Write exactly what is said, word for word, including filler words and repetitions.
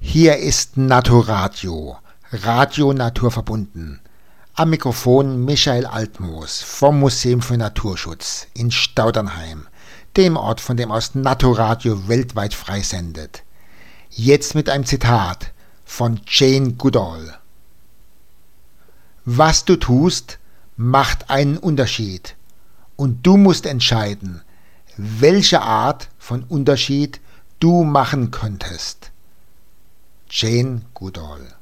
Hier ist Naturadio, Radio naturverbunden. Am Mikrofon Michael Altmoos vom Museum für Naturschutz in Staudernheim, dem Ort, von dem aus Naturadio weltweit freisendet. Jetzt mit einem Zitat von Jane Goodall. Was du tust, macht einen Unterschied, und du musst entscheiden, welche Art von Unterschied du machen könntest. Jane Goodall.